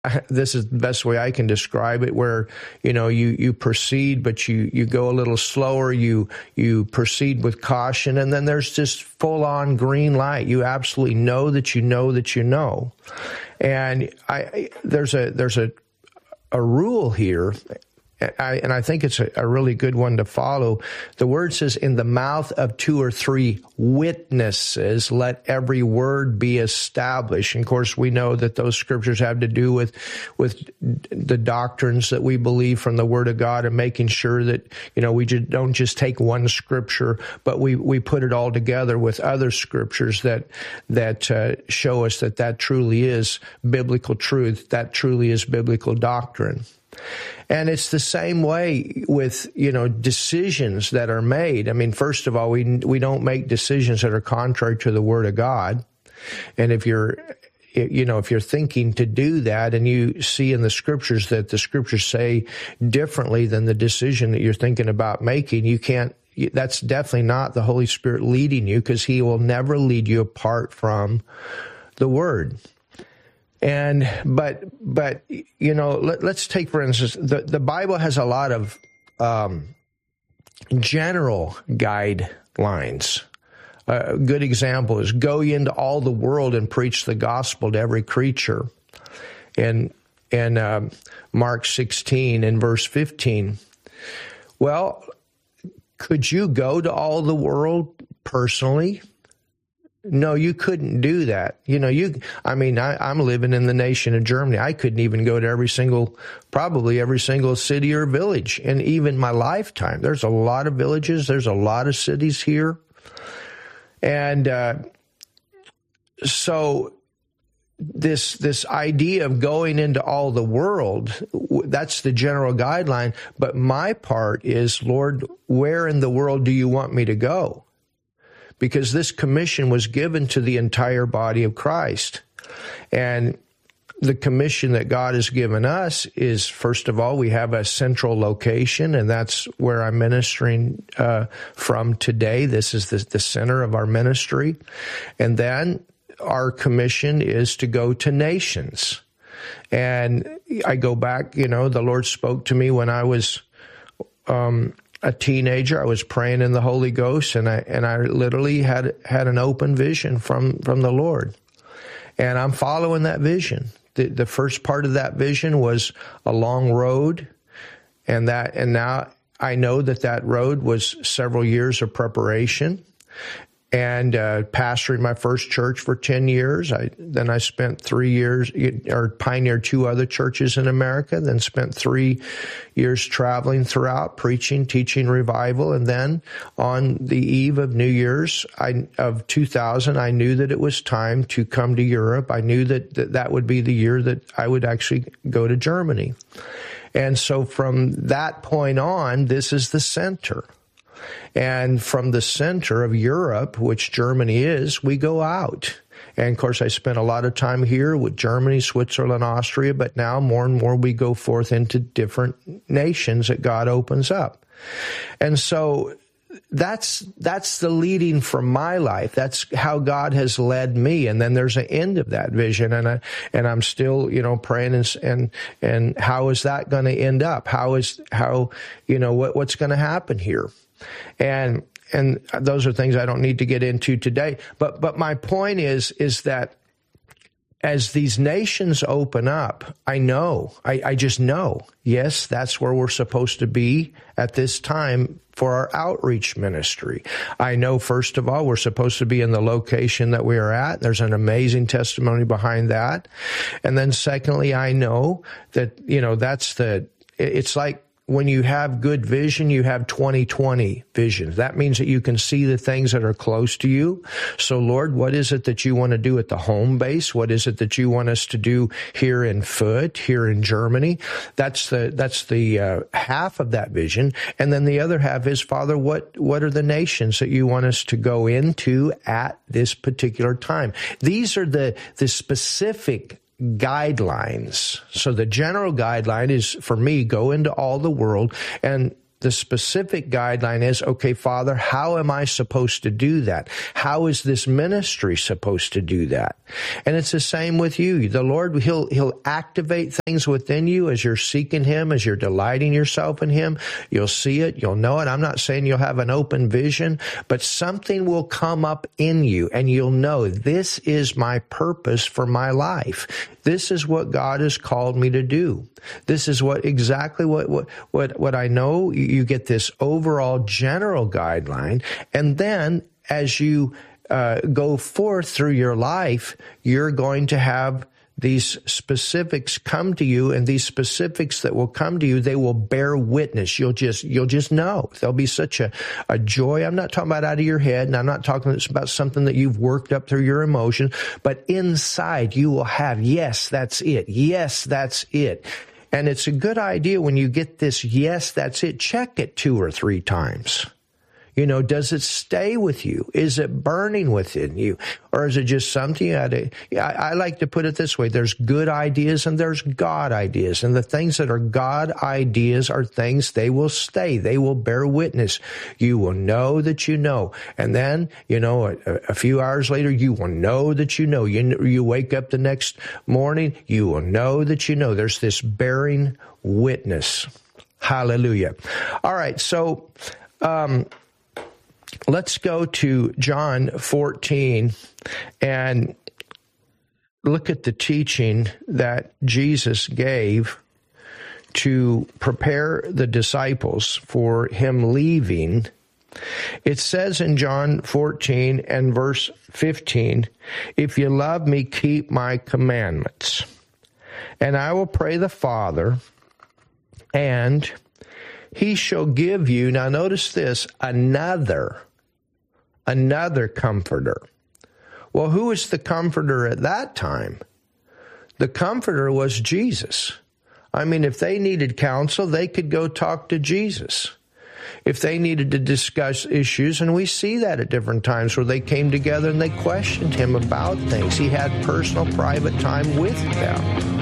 this is the best way I can describe it, where, you proceed, but you go a little slower, you proceed with caution, and then there's just full on green light. You absolutely know that you know that you know. And there's a rule here. And I think it's a really good one to follow. The word says, in the mouth of 2 or 3 witnesses, let every word be established. And of course, we know that those scriptures have to do with the doctrines that we believe from the Word of God, and making sure that, we don't just take one scripture, but we put it all together with other scriptures that show us that truly is biblical truth, that truly is biblical doctrine. And it's the same way with, decisions that are made. I mean, first of all, we don't make decisions that are contrary to the Word of God. And if you're thinking to do that, and you see in the scriptures that the scriptures say differently than the decision that you're thinking about making, that's definitely not the Holy Spirit leading you, because He will never lead you apart from the Word. But let's take, for instance, the Bible has a lot of general guidelines. A good example is, go ye into all the world and preach the gospel to every creature. In Mark 16 and verse 15. Well, could you go to all the world personally? No, you couldn't do that. I'm living in the nation of Germany. I couldn't even go to probably every single city or village. And even my lifetime, there's a lot of villages, there's a lot of cities here. And so this idea of going into all the world, that's the general guideline. But my part is, Lord, where in the world do you want me to go? Because this commission was given to the entire body of Christ. And the commission that God has given us is, first of all, we have a central location, and that's where I'm ministering from today. This is the center of our ministry. And then our commission is to go to nations. And I go back, the Lord spoke to me when I was a teenager. I was praying in the Holy Ghost, and I literally had an open vision from the Lord. And I'm following that vision. The first part of that vision was a long road, and now I know that road was several years of preparation. And pastoring my first church for 10 years. Then I spent 3 years, or pioneered 2 other churches in America, then spent 3 years traveling throughout, preaching, teaching revival. And then on the eve of New Year's of 2000, I knew that it was time to come to Europe. I knew that would be the year that I would actually go to Germany. And so from that point on, this is the center. And from the center of Europe, which Germany is, we go out. And of course, I spent a lot of time here with Germany, Switzerland, Austria, but now more and more we go forth into different nations that God opens up. And so that's the leading from my life. That's how God has led me. And then there's an end of that vision. And I'm still, praying and how is that going to end up? What's going to happen here? And those are things I don't need to get into today. But my point is that as these nations open up, I just know, yes, that's where we're supposed to be at this time for our outreach ministry. I know, first of all, we're supposed to be in the location that we are at. There's an amazing testimony behind that. And then secondly, I know that, it's like, when you have good vision, you have 20/20 vision. That means that you can see the things that are close to you. So, Lord, what is it that you want to do at the home base? What is it that you want us to do here in Fürth, here in Germany? That's the half of that vision. And then the other half is, Father, what are the nations that you want us to go into at this particular time? These are the specific guidelines. So the general guideline is, for me, go into all the world. And The specific guideline is, okay, Father, how am I supposed to do that? How is this ministry supposed to do that? And it's the same with you. The Lord, He'll activate things within you as you're seeking Him, as you're delighting yourself in Him. You'll see it, you'll know it. I'm not saying you'll have an open vision, but something will come up in you and you'll know this is my purpose for my life. This is what God has called me to do. This is exactly what I know. You get this overall general guideline, and then as you go forth through your life, you're going to have these specifics come to you, and these specifics that will come to you, they will bear witness. You'll just know. There'll be such a joy. I'm not talking about out of your head, and I'm not talking about something that you've worked up through your emotions, but inside you will have, yes, that's it. Yes, that's it. And it's a good idea when you get this, yes, that's it, check it 2 or 3 times. Does it stay with you? Is it burning within you? Or is it just something I like to put it this way. There's good ideas and there's God ideas. And the things that are God ideas are things, they will stay. They will bear witness. You will know that you know. And then, a few hours later, you will know that you know. You wake up the next morning, you will know that you know. There's this bearing witness. Hallelujah. All right. So, let's go to John 14 and look at the teaching that Jesus gave to prepare the disciples for Him leaving. It says in John 14 and verse 15, "If you love me, keep my commandments, and I will pray the Father, and He shall give you," now notice this, another comforter. Well, who was the comforter at that time? The comforter was Jesus. I mean, if they needed counsel, they could go talk to Jesus. If they needed to discuss issues, and we see that at different times where they came together and they questioned Him about things. He had personal, private time with them.